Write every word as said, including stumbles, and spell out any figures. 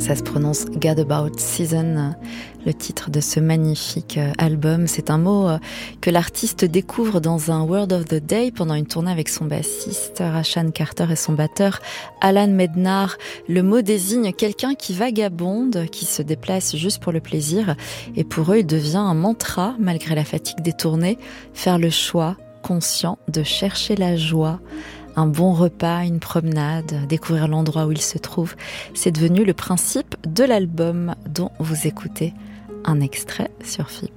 Ça se prononce Gadabout Season, le titre de ce magnifique album. C'est un mot que l'artiste découvre dans un Word of the Day pendant une tournée avec son bassiste Rashan Carter et son batteur Alan Mednar. Le mot désigne quelqu'un qui vagabonde, qui se déplace juste pour le plaisir. Et pour eux, il devient un mantra, malgré la fatigue des tournées, faire le choix conscient de chercher la joie. Un bon repas, une promenade, découvrir l'endroit où il se trouve, c'est devenu le principe de l'album dont vous écoutez un extrait sur F I P.